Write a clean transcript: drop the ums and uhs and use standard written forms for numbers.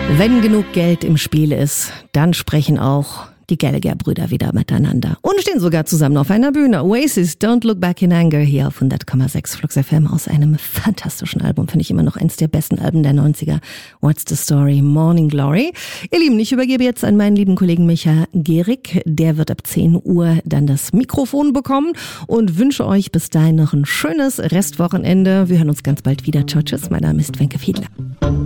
Wenn genug Geld im Spiel ist, dann sprechen auch die Gallagher-Brüder wieder miteinander und stehen sogar zusammen auf einer Bühne. Oasis, Don't Look Back in Anger, hier auf 100,6 Flux FM aus einem fantastischen Album, finde ich immer noch eins der besten Alben der 90er. What's the Story? Morning Glory. Ihr Lieben, ich übergebe jetzt an meinen lieben Kollegen Micha Gehrig. Der wird ab 10 Uhr dann das Mikrofon bekommen und wünsche euch bis dahin noch ein schönes Restwochenende. Wir hören uns ganz bald wieder. Ciao, tschüss. Mein Name ist Wenke Fiedler.